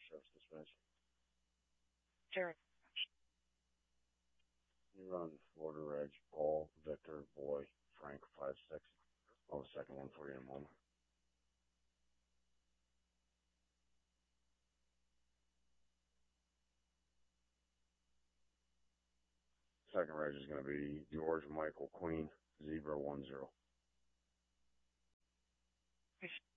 service dispatch. Sure. You run Florida Reg, Paul, Victor, Boy, Frank, 5-6. I'll have a second one for you in a moment. Second reg is going to be George Michael Queen, Zebra 10.